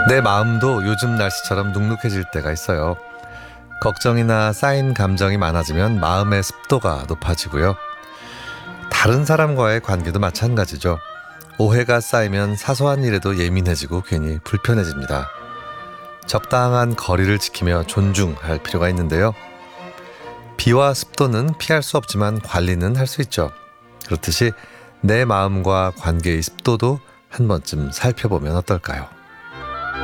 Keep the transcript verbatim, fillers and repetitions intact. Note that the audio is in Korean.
내 마음도 요즘 날씨처럼 눅눅해질 때가 있어요. 걱정이나 쌓인 감정이 많아지면 마음의 습도가 높아지고요. 다른 사람과의 관계도 마찬가지죠. 오해가 쌓이면 사소한 일에도 예민해지고 괜히 불편해집니다. 적당한 거리를 지키며 존중할 필요가 있는데요. 비와 습도는 피할 수 없지만 관리는 할 수 있죠. 그렇듯이 내 마음과 관계의 습도도 한 번쯤 살펴보면 어떨까요?